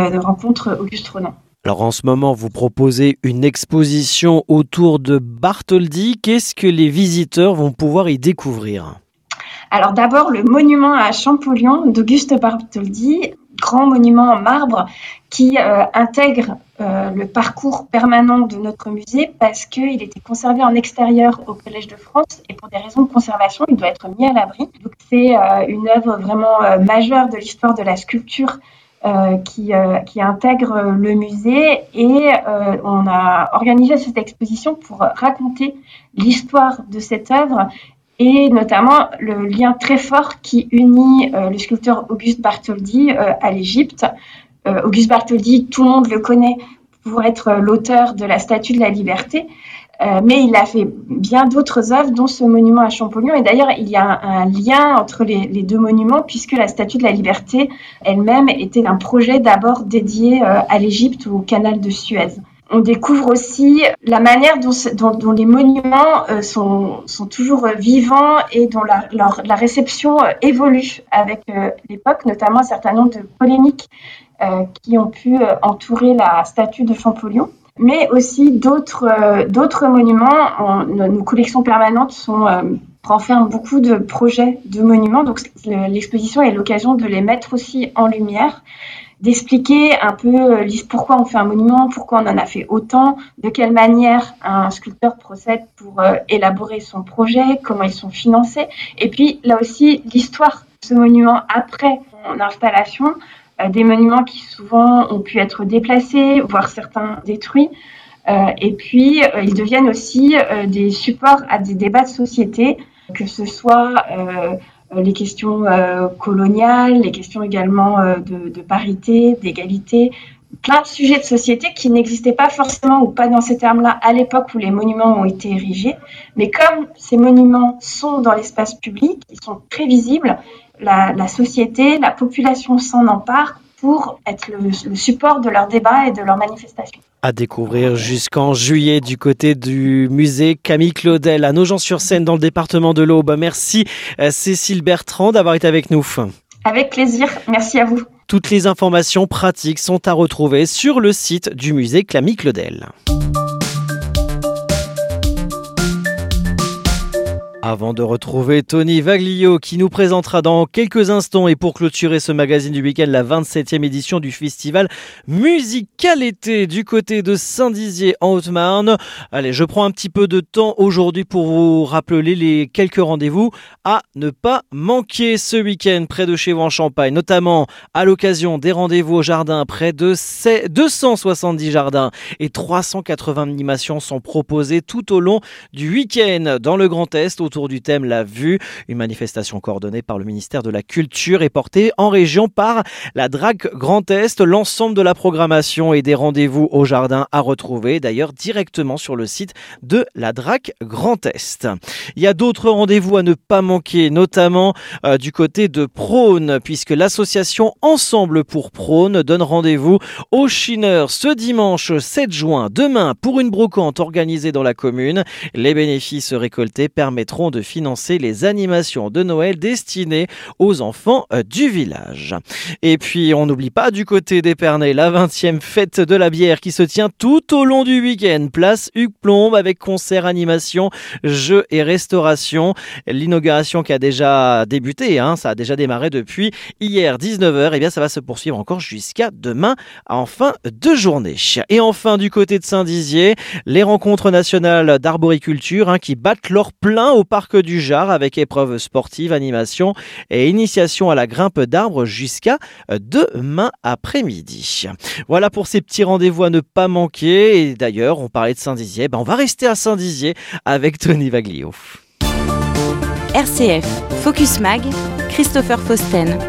de rencontre Auguste Rodin. Alors en ce moment, vous proposez une exposition autour de Bartholdi. Qu'est-ce que les visiteurs vont pouvoir y découvrir ? Alors d'abord, le monument à Champollion d'Auguste Bartholdi, grand monument en marbre qui intègre le parcours permanent de notre musée parce qu'il était conservé en extérieur au Collège de France et pour des raisons de conservation, il doit être mis à l'abri. Donc c'est une œuvre vraiment majeure de l'histoire de la sculpture qui intègre le musée et on a organisé cette exposition pour raconter l'histoire de cette œuvre et notamment le lien très fort qui unit le sculpteur Auguste Bartholdi à l'Égypte. Auguste Bartholdi, tout le monde le connaît pour être l'auteur de la Statue de la Liberté, mais il a fait bien d'autres œuvres, dont ce monument à Champollion. Et d'ailleurs, il y a un lien entre les deux monuments, puisque la Statue de la Liberté elle-même était un projet d'abord dédié à l'Égypte, au canal de Suez. On découvre aussi la manière dont les monuments sont toujours vivants et dont la réception évolue avec l'époque, notamment un certain nombre de polémiques qui ont pu entourer la statue de Champollion. Mais aussi d'autres monuments. Nos collections permanentes renferment beaucoup de projets de monuments. Donc l'exposition est l'occasion de les mettre aussi en lumière, d'expliquer un peu pourquoi on fait un monument, pourquoi on en a fait autant, de quelle manière un sculpteur procède pour élaborer son projet, comment ils sont financés. Et puis là aussi, l'histoire de ce monument après son installation, des monuments qui souvent ont pu être déplacés, voire certains détruits. Et puis, ils deviennent aussi des supports à des débats de société, que ce soit les questions coloniales, les questions également de parité, d'égalité, plein de sujets de société qui n'existaient pas forcément ou pas dans ces termes-là à l'époque où les monuments ont été érigés. Mais comme ces monuments sont dans l'espace public, ils sont très visibles, la société, la population s'en empare pour être le support de leurs débats et de leurs manifestations. À découvrir jusqu'en juillet du côté du musée Camille Claudel à Nogent-sur-Seine dans le département de l'Aube. Merci Cécile Bertrand d'avoir été avec nous. Avec plaisir, merci à vous. Toutes les informations pratiques sont à retrouver sur le site du musée Camille Claudel. Avant de retrouver Tony Vaglio qui nous présentera dans quelques instants et pour clôturer ce magazine du week-end, la 27e édition du festival Musical Été du côté de Saint-Dizier en Haute-Marne. Allez, je prends un petit peu de temps aujourd'hui pour vous rappeler les quelques rendez-vous à ne pas manquer ce week-end près de chez vous en Champagne, notamment à l'occasion des rendez-vous au jardin. Près de 270 jardins et 380 animations sont proposées tout au long du week-end dans le Grand Est autour du thème La Vue, une manifestation coordonnée par le ministère de la Culture et portée en région par la DRAC Grand Est. L'ensemble de la programmation et des rendez-vous au jardin à retrouver d'ailleurs directement sur le site de la DRAC Grand Est. Il y a d'autres rendez-vous à ne pas manquer, notamment du côté de Prône, puisque l'association Ensemble pour Prône donne rendez-vous au Chineur ce dimanche 7 juin, demain, pour une brocante organisée dans la commune. Les bénéfices récoltés permettront de financer les animations de Noël destinées aux enfants du village. Et puis, on n'oublie pas du côté d'Épernay, la 20e fête de la bière qui se tient tout au long du week-end. Place Hugues Plombe avec concerts, animations, jeux et restauration. L'inauguration qui a déjà débuté, ça a déjà démarré depuis hier 19h. Et bien, ça va se poursuivre encore jusqu'à demain en fin de journée. Et enfin, du côté de Saint-Dizier, les rencontres nationales d'arboriculture qui battent leur plein au parc du Jard avec épreuves sportives, animations et initiation à la grimpe d'arbres jusqu'à demain après-midi. Voilà pour ces petits rendez-vous à ne pas manquer. Et d'ailleurs, on parlait de Saint-Dizier, on va rester à Saint-Dizier avec Tony Vaglio. RCF, Focus Mag, Christopher Fausten.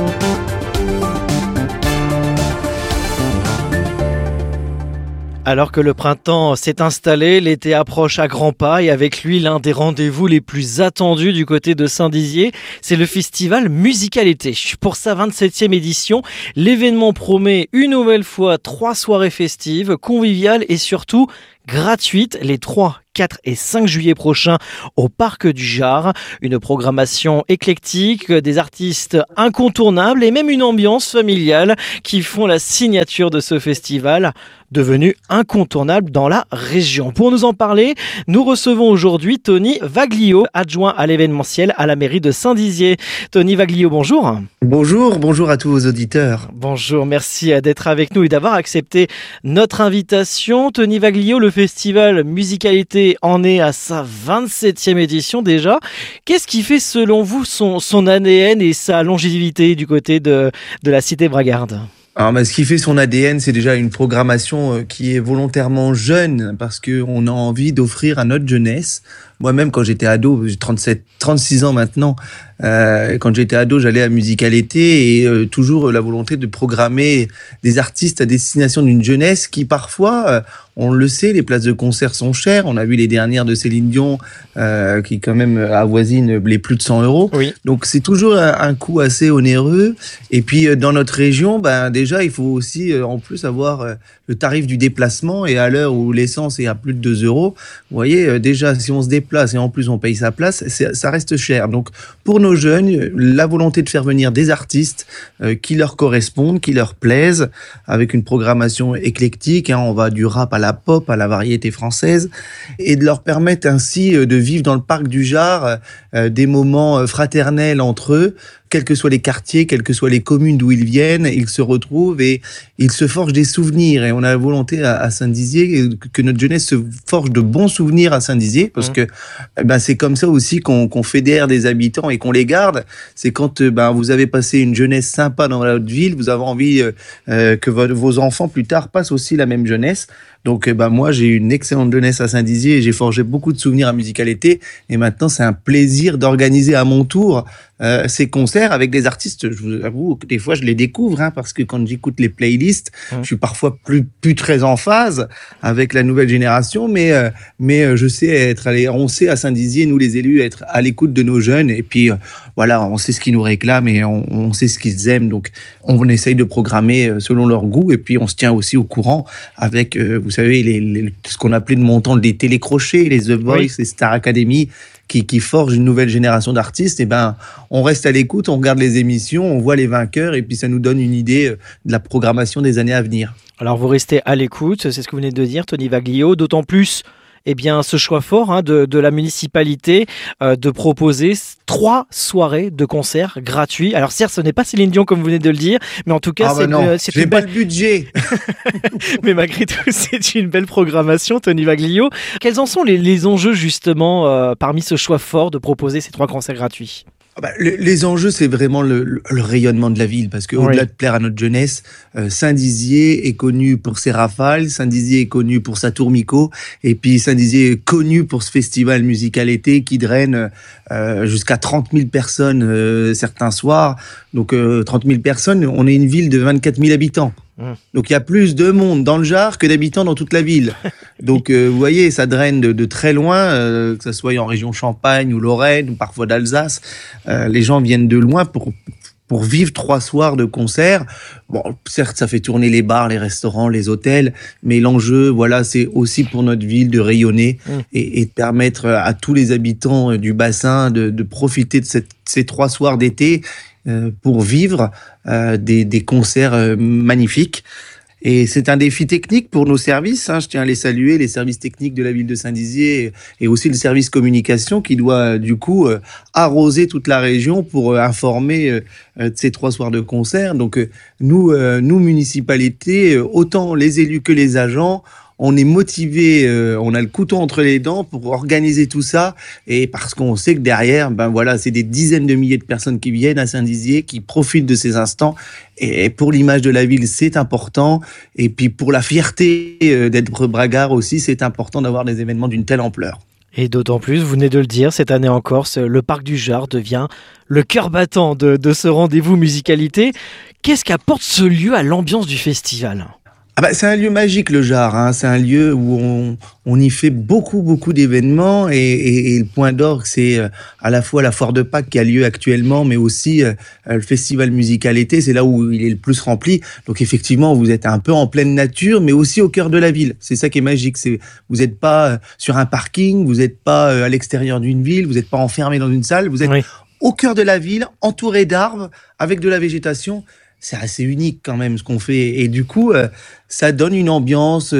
Alors que le printemps s'est installé, l'été approche à grands pas et avec lui l'un des rendez-vous les plus attendus du côté de Saint-Dizier, c'est le festival Musical Été. Pour sa 27e édition, l'événement promet une nouvelle fois 3 soirées festives, conviviales et surtout gratuite les 3, 4 et 5 juillet prochains au Parc du Jard. Une programmation éclectique, des artistes incontournables et même une ambiance familiale qui font la signature de ce festival devenu incontournable dans la région. Pour nous en parler, nous recevons aujourd'hui Tony Vaglio, adjoint à l'événementiel à la mairie de Saint-Dizier. Tony Vaglio, bonjour. Bonjour à tous vos auditeurs. Bonjour, merci d'être avec nous et d'avoir accepté notre invitation. Tony Vaglio, le festival Musicalité en est à sa 27e édition déjà. Qu'est-ce qui fait selon vous son ADN et sa longévité du côté de la cité bragarde ? Alors, ce qui fait son ADN, c'est déjà une programmation qui est volontairement jeune parce qu'on a envie d'offrir à notre jeunesse. Moi-même, quand j'étais ado, j'ai 36 ans maintenant, quand j'étais ado, j'allais à Musicalité et toujours la volonté de programmer des artistes à destination d'une jeunesse qui parfois, on le sait, les places de concert sont chères. On a vu les dernières de Céline Dion qui quand même avoisinent les plus de 100 €. Oui. Donc c'est toujours un coût assez onéreux. Et puis dans notre région, déjà il faut aussi en plus avoir le tarif du déplacement. Et à l'heure où l'essence est à plus de 2 €, vous voyez, déjà si on se déplace et en plus on paye sa place, ça reste cher. Donc pour nos jeunes, la volonté de faire venir des artistes qui leur correspondent, qui leur plaisent, avec une programmation éclectique, on va du rap à la pop, à la variété française, et de leur permettre ainsi de vivre dans le parc du Jard des moments fraternels entre eux, quels que soient les quartiers, quelles que soient les communes d'où ils viennent, ils se retrouvent et ils se forgent des souvenirs. Et on a la volonté à Saint-Dizier que notre jeunesse se forge de bons souvenirs à Saint-Dizier, parce que c'est comme ça aussi qu'on fédère des habitants et qu'on les garde. C'est quand vous avez passé une jeunesse sympa dans votre ville, vous avez envie que vos enfants plus tard passent aussi la même jeunesse. Donc moi j'ai une excellente jeunesse à Saint-Dizier et j'ai forgé beaucoup de souvenirs à Musicalité, et maintenant c'est un plaisir d'organiser à mon tour ces concerts avec des artistes. Je vous avoue que des fois je les découvre parce que quand j'écoute les playlists, je suis parfois plus très en phase avec la nouvelle génération, mais je sais on sait à Saint-Dizier, nous les élus, être à l'écoute de nos jeunes, et puis voilà, on sait ce qu'ils nous réclament et on sait ce qu'ils aiment, donc on essaye de programmer selon leur goût, et puis on se tient aussi au courant avec vous savez, ce qu'on appelait de mon temps des télécrochets, les The Voice, les Star Academy, qui forgent une nouvelle génération d'artistes. Et on reste à l'écoute, on regarde les émissions, on voit les vainqueurs, et puis ça nous donne une idée de la programmation des années à venir. Alors vous restez à l'écoute, c'est ce que vous venez de dire, Tony Vaglio, d'autant plus ce choix fort de la municipalité de proposer 3 soirées de concerts gratuits. Alors certes, ce n'est pas Céline Dion comme vous venez de le dire, mais en tout cas, c'est pas le budget. Mais malgré tout, c'est une belle programmation, Tony Vaglio. Quels en sont les enjeux justement parmi ce choix fort de proposer ces 3 concerts gratuits ? Les enjeux, c'est vraiment le rayonnement de la ville, parce que au-delà de plaire à notre jeunesse, Saint-Dizier est connu pour ses rafales, Saint-Dizier est connu pour sa tourmico, et puis Saint-Dizier est connu pour ce festival Musicalité qui draine jusqu'à 30 000 personnes certains soirs. Donc 30 000 personnes, on est une ville de 24 000 habitants. Donc il y a plus de monde dans le Jard que d'habitants dans toute la ville. Donc vous voyez, ça draine de très loin, que ce soit en région Champagne ou Lorraine ou parfois d'Alsace. Les gens viennent de loin pour vivre 3 soirs de concert. Bon, certes, ça fait tourner les bars, les restaurants, les hôtels, mais l'enjeu, c'est aussi pour notre ville de rayonner et de permettre à tous les habitants du bassin de profiter de ces 3 soirs d'été pour vivre des concerts magnifiques. Et c'est un défi technique pour nos services. Je tiens à les saluer, les services techniques de la ville de Saint-Dizier et aussi le service communication qui doit du coup arroser toute la région pour informer de ces 3 soirs de concert. Donc nous, municipalité, autant les élus que les agents, on est motivé, on a le couteau entre les dents pour organiser tout ça, et parce qu'on sait que derrière, c'est des dizaines de milliers de personnes qui viennent à Saint-Dizier, qui profitent de ces instants, et pour l'image de la ville, c'est important, et puis pour la fierté d'être bragard aussi, c'est important d'avoir des événements d'une telle ampleur. Et d'autant plus, vous venez de le dire, cette année encore, le Parc du Jard devient le cœur battant de ce rendez-vous Musicalité. Qu'est-ce qu'apporte ce lieu à l'ambiance du festival ? C'est un lieu magique, le Jard, hein. C'est un lieu où on y fait beaucoup d'événements et le point d'orgue, c'est à la fois la foire de Pâques qui a lieu actuellement, mais aussi le festival musical été. C'est là où il est le plus rempli. Donc effectivement, vous êtes un peu en pleine nature, mais aussi au cœur de la ville. C'est ça qui est magique. Vous n'êtes pas sur un parking, vous n'êtes pas à l'extérieur d'une ville, vous n'êtes pas enfermé dans une salle. Vous êtes au cœur de la ville, entouré d'arbres, avec de la végétation. C'est assez unique quand même ce qu'on fait. Et du coup, ça donne une ambiance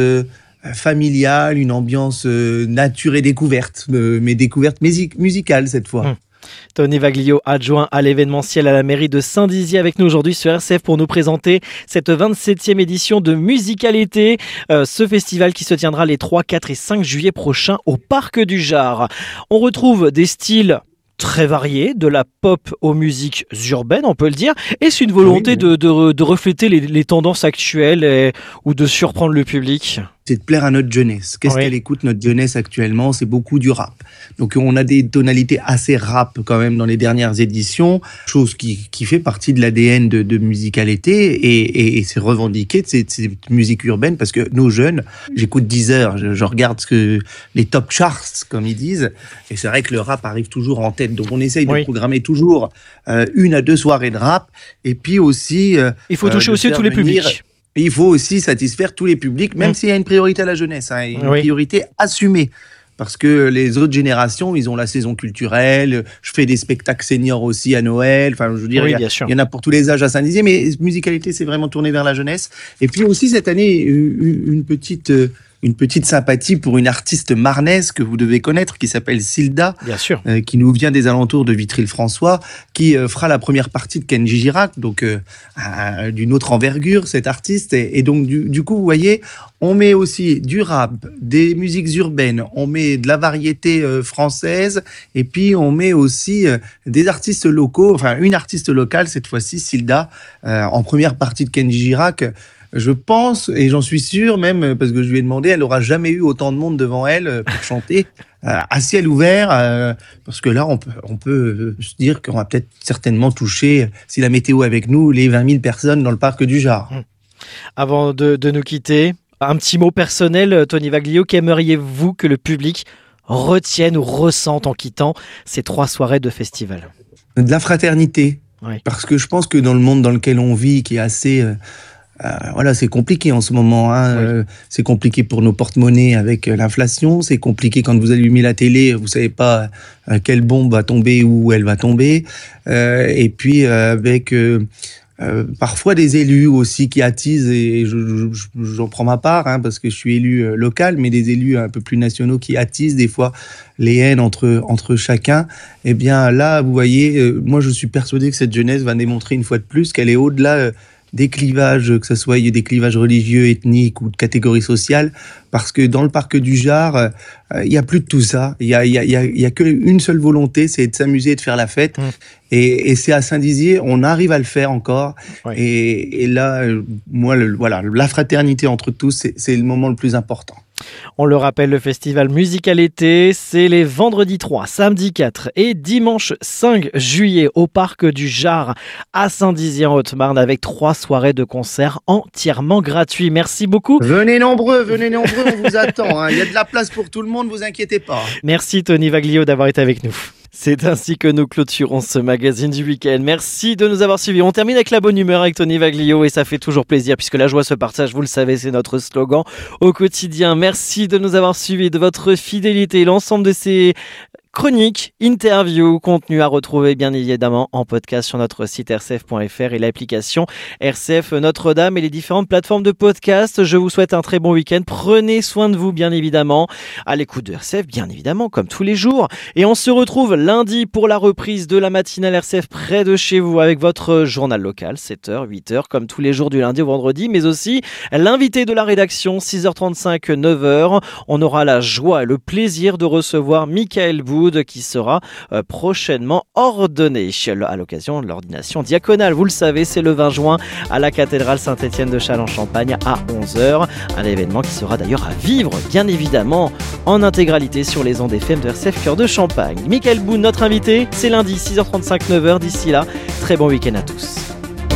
familiale, une ambiance nature et découverte, mais découverte musicale cette fois. Tony Vaglio, adjoint à l'événementiel à la mairie de Saint-Dizier, avec nous aujourd'hui sur RCF pour nous présenter cette 27e édition de Musicalité, ce festival qui se tiendra les 3, 4 et 5 juillet prochains au Parc du Jard. On retrouve des styles très variés, de la pop aux musiques urbaines, on peut le dire. Est-ce une volonté de refléter les tendances actuelles ou de surprendre le public ? C'est de plaire à notre jeunesse. Qu'est-ce qu'elle écoute, notre jeunesse, actuellement ? C'est beaucoup du rap. Donc, on a des tonalités assez rap, quand même, dans les dernières éditions, chose qui fait partie de l'ADN de Musicalité, et c'est revendiqué de cette musique urbaine, parce que nos jeunes, j'écoute Deezer, je regarde les top charts, comme ils disent, et c'est vrai que le rap arrive toujours en tête. Donc, on essaye de programmer toujours 1 à 2 soirées de rap, et puis aussi... il faut toucher aussi tous les publics. Il faut aussi satisfaire tous les publics, même s'il y a une priorité à la jeunesse, hein, une priorité assumée. Parce que les autres générations, ils ont la saison culturelle. Je fais des spectacles seniors aussi à Noël. Enfin, je veux dire, il y en a pour tous les âges à Saint-Dizier, mais Musicalité, c'est vraiment tourné vers la jeunesse. Et puis aussi, cette année, une petite sympathie pour une artiste marnaise que vous devez connaître, qui s'appelle Silda, qui nous vient des alentours de Vitry-le-François, qui fera la première partie de Kenji Girac, donc d'une autre envergure, cette artiste. Et donc, du coup, vous voyez, on met aussi du rap, des musiques urbaines, on met de la variété française, et puis on met aussi des artistes locaux, enfin une artiste locale, cette fois-ci, Silda, en première partie de Kenji Girac. Je pense, et j'en suis sûr même, parce que je lui ai demandé, elle n'aura jamais eu autant de monde devant elle pour chanter à ciel ouvert, parce que là, on peut se dire qu'on va peut-être certainement toucher, si la météo est avec nous, les 20 000 personnes dans le Parc du Jard. Avant de nous quitter, un petit mot personnel, Tony Vaglio, qu'aimeriez-vous que le public retienne ou ressente en quittant ces 3 soirées de festival ? De la fraternité, parce que je pense que dans le monde dans lequel on vit, qui est assez... c'est compliqué en ce moment. C'est compliqué pour nos porte-monnaies avec l'inflation. C'est compliqué quand vous allumez la télé, vous savez pas quelle bombe va tomber, où elle va tomber. Et puis avec parfois des élus aussi qui attisent, et j'en prends ma part, parce que je suis élu local, mais des élus un peu plus nationaux qui attisent des fois les haines entre chacun. Eh bien là, vous voyez, moi je suis persuadé que cette jeunesse va démontrer une fois de plus qu'elle est au-delà des clivages, que ce soit des clivages religieux, ethniques ou de catégories sociales, parce que dans le Parc du Jard, il y a plus de tout ça. Il y a qu'une seule volonté, c'est de s'amuser et de faire la fête. Et c'est à Saint-Dizier, on arrive à le faire encore. Et là, moi, la fraternité entre tous, c'est le moment le plus important. On le rappelle, le festival Musicalité, c'est les vendredis 3, samedi 4 et dimanche 5 juillet au Parc du Jard à Saint-Dizier en Haute-Marne, avec 3 soirées de concerts entièrement gratuits. Merci beaucoup. Venez nombreux, on vous attend. Il y a de la place pour tout le monde, vous inquiétez pas. Merci Tony Vaglio d'avoir été avec nous. C'est ainsi que nous clôturons ce magazine du week-end. Merci de nous avoir suivis. On termine avec la bonne humeur avec Tony Vaglio, et ça fait toujours plaisir puisque la joie se partage, vous le savez, c'est notre slogan au quotidien. Merci de nous avoir suivis, de votre fidélité. L'ensemble de ces chroniques, interviews, contenus à retrouver bien évidemment en podcast sur notre site rcf.fr et l'application RCF Notre-Dame et les différentes plateformes de podcast. Je vous souhaite un très bon week-end. Prenez soin de vous bien évidemment, à l'écoute de RCF bien évidemment comme tous les jours. Et on se retrouve lundi pour la reprise de la matinale RCF près de chez vous avec votre journal local, 7h, 8h comme tous les jours du lundi au vendredi, mais aussi l'invité de la rédaction, 6h35, 9h. On aura la joie et le plaisir de recevoir Michael Bou, qui sera prochainement ordonné à l'occasion de l'ordination diaconale. Vous le savez, c'est le 20 juin à la cathédrale Saint-Étienne de Châlons-Champagne à 11h. Un événement qui sera d'ailleurs à vivre, bien évidemment, en intégralité sur les ondes FM de RCF Cœur de Champagne. Michael Bou, notre invité, c'est lundi 6h35, 9h. D'ici là, très bon week-end à tous.